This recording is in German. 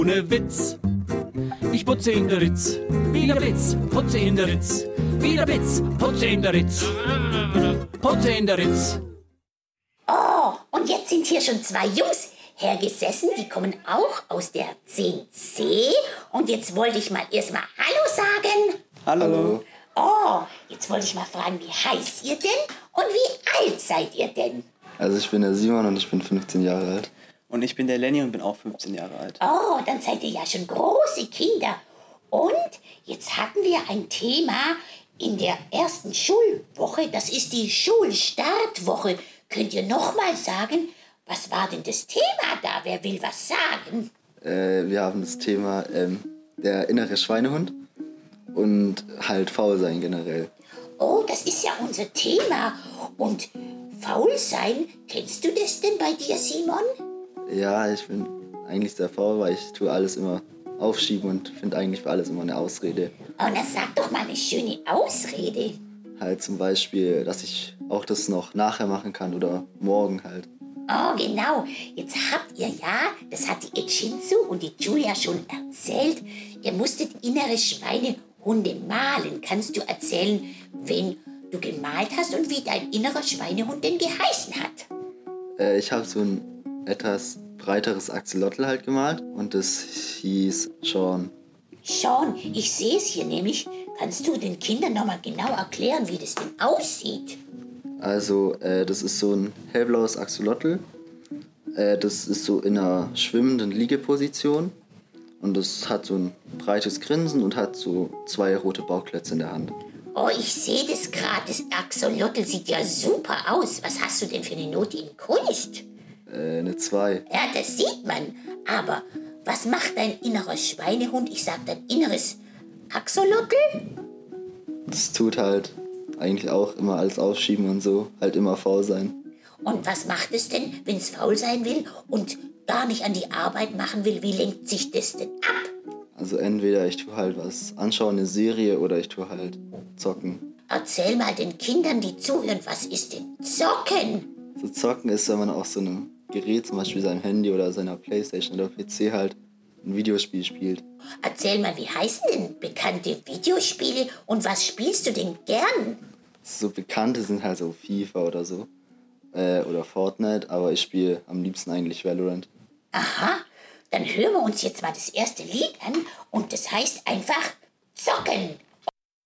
Ohne Witz, ich putze in der Ritz, wie der Blitz, putze in der Ritz, wie der Blitz, putze in der Ritz, putze in der Ritz. Oh, und jetzt sind hier schon 2 Jungs hergesessen, die kommen auch aus der 10c. Und jetzt wollte ich mal erstmal Hallo sagen. Hallo. Oh, jetzt wollte ich mal fragen, wie heißt ihr denn und wie alt seid ihr denn? Also ich bin der Simon und ich bin 15 Jahre alt. Und ich bin der Lenny und bin auch 15 Jahre alt. Oh, dann seid ihr ja schon große Kinder. Und jetzt hatten wir ein Thema in der ersten Schulwoche. Das ist die Schulstartwoche. Könnt ihr noch mal sagen, was war denn das Thema da? Wer will was sagen? Wir haben das Thema der innere Schweinehund und halt faul sein generell. Oh, das ist ja unser Thema. Und faul sein, kennst du das denn bei dir, Simon? Ja, ich bin eigentlich sehr faul, weil ich tue alles immer aufschieben und finde eigentlich für alles immer eine Ausrede. Oh, dann sag doch mal eine schöne Ausrede. Halt zum Beispiel, dass ich auch das noch nachher machen kann oder morgen halt. Oh, genau. Jetzt habt ihr ja, das hat die Echinzu und die Julia schon erzählt, ihr musstet innere Schweinehunde malen. Kannst du erzählen, wen du gemalt hast und wie dein innerer Schweinehund denn geheißen hat? Ich habe so ein etwas breiteres Axolotl halt gemalt und das hieß Sean. Sean, ich sehe es hier nämlich. Kannst du den Kindern nochmal genau erklären, wie das denn aussieht? Also, das ist so ein hellblaues Axolotl. Das ist so in einer schwimmenden Liegeposition. Und das hat so ein breites Grinsen und hat so 2 rote Bauchklötze in der Hand. Oh, ich sehe das gerade. Das Axolotl sieht ja super aus. Was hast du denn für eine Note in Kunst? Eine 2. Ja, das sieht man. Aber was macht dein innerer Schweinehund? Ich sag dein inneres Axolotl? Das tut halt eigentlich auch immer alles aufschieben und so. Halt immer faul sein. Und was macht es denn, wenn es faul sein will und gar nicht an die Arbeit machen will? Wie lenkt sich das denn ab? Also entweder ich tue halt was anschauen, eine Serie, oder ich tue halt zocken. Erzähl mal den Kindern, die zuhören, was ist denn Zocken? So zocken ist, wenn man auf so einem Gerät, zum Beispiel seinem Handy oder seiner Playstation oder PC halt ein Videospiel spielt. Erzähl mal, wie heißen denn bekannte Videospiele und was spielst du denn gern? So bekannte sind halt so FIFA oder so. Oder Fortnite, aber ich spiele am liebsten eigentlich Valorant. Aha, dann hören wir uns jetzt mal das erste Lied an und das heißt einfach Zocken.